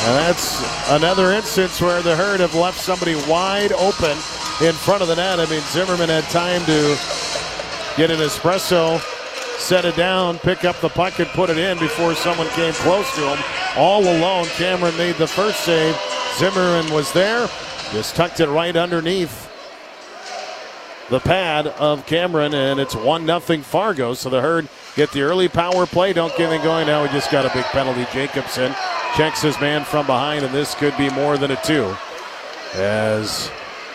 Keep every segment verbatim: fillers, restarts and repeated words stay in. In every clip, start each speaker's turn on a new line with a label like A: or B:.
A: And that's another instance where the Herd have left somebody wide open in front of the net. I mean, Zimmerman had time to get an espresso, set it down, pick up the puck, and put it in before someone came close to him. All alone, Cameron made the first save. Zimmerman was there, just tucked it right underneath the pad of Cameron, and it's one nothing Fargo. So the Herd get the early power play, don't get it going. Now we just got a big penalty. Jacobson checks his man from behind, and this could be more than a two. As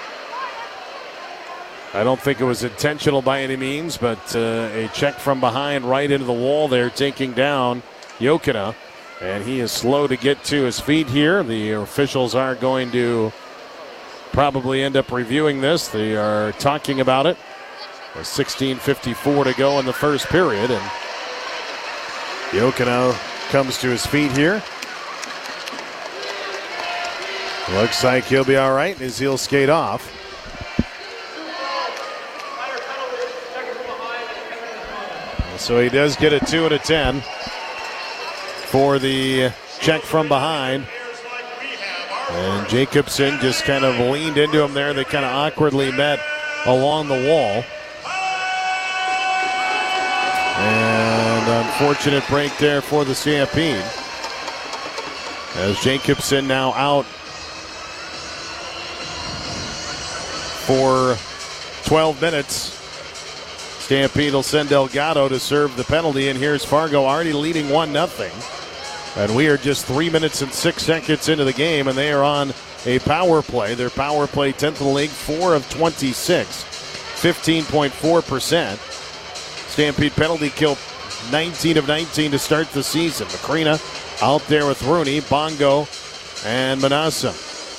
A: I don't think it was intentional by any means, but uh, a check from behind right into the wall there, taking down Jokinen. And he is slow to get to his feet here. The officials are going to probably end up reviewing this. They are talking about it. With sixteen fifty-four to go in the first period. And Jokinen comes to his feet here. Looks like he'll be all right as he'll skate off. So he does get a two and a ten for the check from behind. And Jacobson just kind of leaned into him there. They kind of awkwardly met along the wall. And unfortunate break there for the Stampede. As Jacobson now out for twelve minutes. Stampede will send Delgado to serve the penalty, and here's Fargo already leading one nothing. And we are just three minutes and six seconds into the game, and they are on a power play. Their power play, tenth in the league, four of twenty-six, fifteen point four percent. Stampede penalty kill, nineteen of nineteen to start the season. Macrina out there with Rooney, Bongo, and Manassa.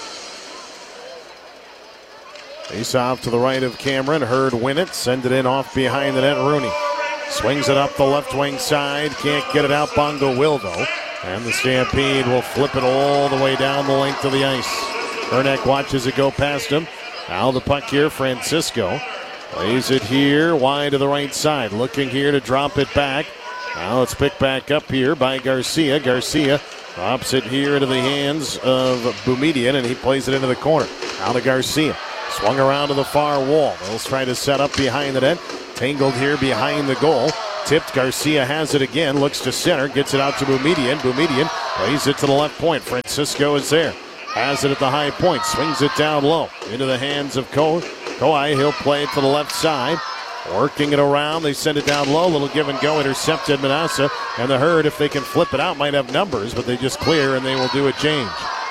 A: Face off to the right of Cameron. Herd win it. Send it in off behind the net. Rooney swings it up the left wing side. Can't get it out. Bongo will, though. And the Stampede will flip it all the way down the length of the ice. Herneck watches it go past him. Now the puck here. Francisco plays it here wide to the right side. Looking here to drop it back. Now it's picked back up here by Garcia. Garcia drops it here into the hands of Boumedian, and he plays it into the corner. Now to Garcia. Swung around to the far wall. Mills trying to set up behind the net. Tangled here behind the goal. Tipped. Garcia has it again. Looks to center. Gets it out to Boumedian. Boumedian plays it to the left point. Francisco is there. Has it at the high point. Swings it down low. Into the hands of Ko. Koi. He'll play it to the left side. Working it around. They send it down low. Little give and go. Intercepted Manassa. And the Herd, if they can flip it out, might have numbers, but they just clear and they will do a change.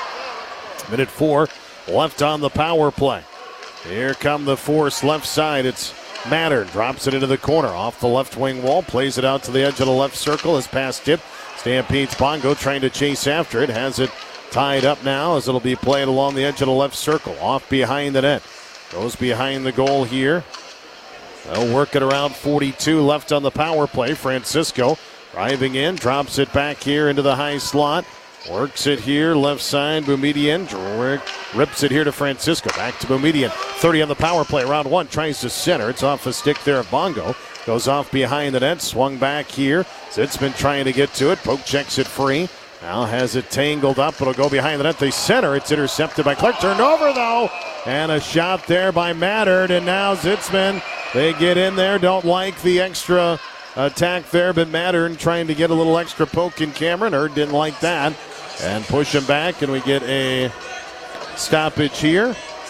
A: Minute four left on the power play. Here come the force left side. It's Mattern. Drops it into the corner. Off the left wing wall. Plays it out to the edge of the left circle. His pass tipped. Stampede's Bongo trying to chase after it. Has it tied up now as it'll be played along the edge of the left circle. Off behind the net. Goes behind the goal here. They'll work it around. forty-two left on the power play. Francisco driving in. Drops it back here into the high slot. Works it here, left side, Boumedian, rips it here to Francisco, back to Boumedian, thirty on the power play, round one, tries to center, it's off a stick there of Bongo, goes off behind the net, swung back here, Zitzman trying to get to it, Poke checks it free, now has it tangled up, it'll go behind the net, they center, it's intercepted by Clark, turned over though, and a shot there by Mattern, and now Zitzman, they get in there, don't like the extra attack there, but Mattern trying to get a little extra poke in Cameron, Herd didn't like that. And push him back, and we get a stoppage here.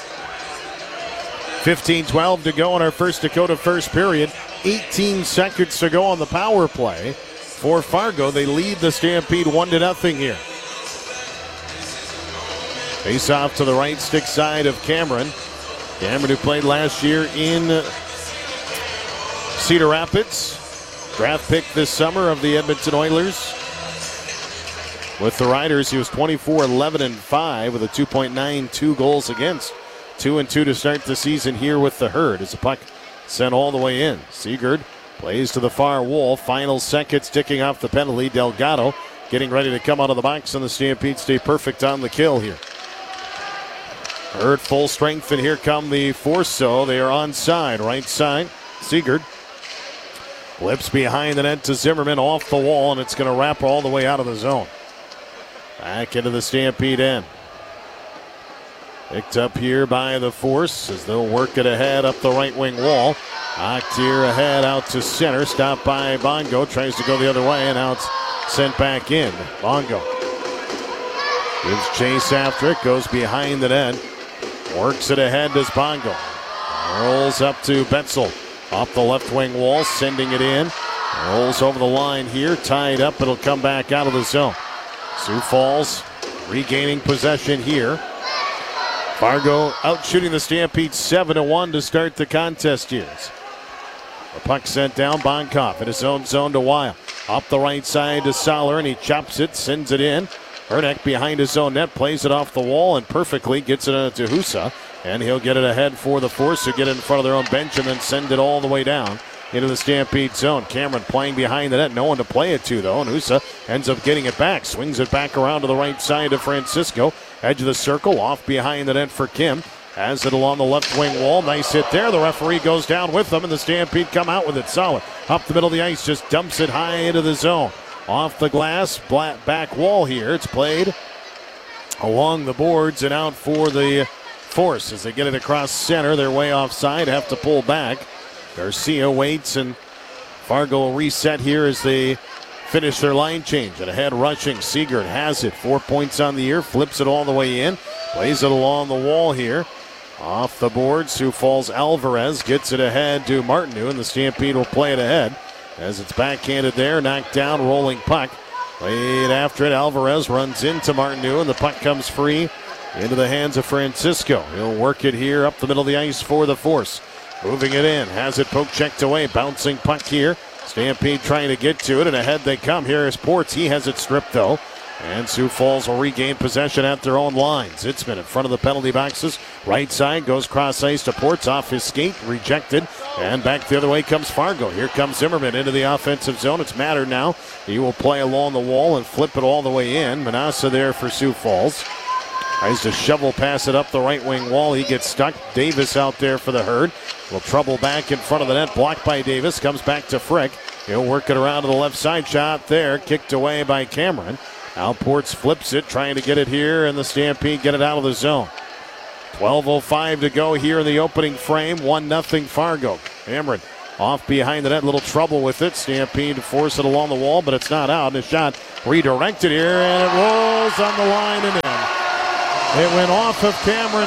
A: fifteen twelve to go in our first Dakota first period. eighteen seconds to go on the power play. For Fargo, they lead the Stampede one to nothing here. Face off to the right stick side of Cameron. Cameron, who played last year in Cedar Rapids. Draft pick this summer of the Edmonton Oilers. With the Riders, he was twenty-four eleven and five with a two point nine two goals against. two and two to start the season here with the Herd as the puck sent all the way in. Sigurd plays to the far wall. Final seconds ticking off the penalty. Delgado getting ready to come out of the box, and the Stampede stay perfect on the kill here. Herd full strength, and here come the Force. So they are onside. Right side, Sigurd. Flips behind the net to Zimmerman off the wall, and it's going to wrap all the way out of the zone. Back into the Stampede end. Picked up here by the Force as they'll work it ahead up the right wing wall. Knocked here ahead out to center. Stopped by Bongo. Tries to go the other way, and now it's sent back in. Bongo gives chase after it. Goes behind the net. Works it ahead does Bongo. Rolls up to Betzel. Off the left wing wall. Sending it in. Rolls over the line here. Tied up. It'll come back out of the zone. Sioux Falls regaining possession here. Fargo out shooting the Stampede seven to one to start the contest here. The puck sent down. Bonkoff in his own zone to Weil. Up the right side to Soller, and he chops it, sends it in. Herneck behind his own net, plays it off the wall, and perfectly gets it to Husa. And he'll get it ahead for the Force, who get it in front of their own bench and then send it all the way down into the Stampede zone. Cameron playing behind the net, no one to play it to though, and Husa ends up getting it back. Swings it back around to the right side of Francisco. Edge of the circle, off behind the net for Kim. Has it along the left wing wall. Nice hit there. The referee goes down with them, and the Stampede come out with it solid. Up the middle of the ice, just dumps it high into the zone. Off the glass, back wall here. It's played along the boards and out for the Force as they get it across center. They're way offside, have to pull back. Garcia waits, and Fargo will reset here as they finish their line change. And ahead rushing, Seegert has it. Four points on the year, flips it all the way in. Plays it along the wall here. Off the board, Sioux Falls Alvarez gets it ahead to Martineau, and the Stampede will play it ahead. As it's backhanded there, knocked down, rolling puck. Played after it, Alvarez runs into Martineau, and the puck comes free into the hands of Francisco. He'll work it here up the middle of the ice for the Force. Moving it in, has it poke checked away, bouncing puck here. Stampede trying to get to it, and ahead they come. Here is Ports, he has it stripped though. And Sioux Falls will regain possession at their own lines. Zitzman in front of the penalty boxes. Right side goes cross ice to Ports, off his skate, rejected. And back the other way comes Fargo. Here comes Zimmerman into the offensive zone. It's Matter now. He will play along the wall and flip it all the way in. Manassa there for Sioux Falls. Tries to shovel pass it up the right wing wall. He gets stuck. Davis out there for the Herd. Will trouble back in front of the net. Blocked by Davis. Comes back to Frick. He'll work it around to the left side. Shot there. Kicked away by Cameron. Now Ports flips it. Trying to get it here. And the Stampede get it out of the zone. twelve oh five to go here in the opening frame. one nothing Fargo. Cameron off behind the net. Little trouble with it. Stampede force it along the wall. But it's not out. And a shot redirected here. And it rolls on the line and in. It went off of Cameron.